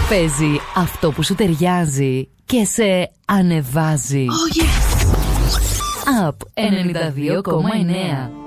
Παίζει αυτό που σου ταιριάζει και σε ανεβάζει. Oh yes. Up 92,9.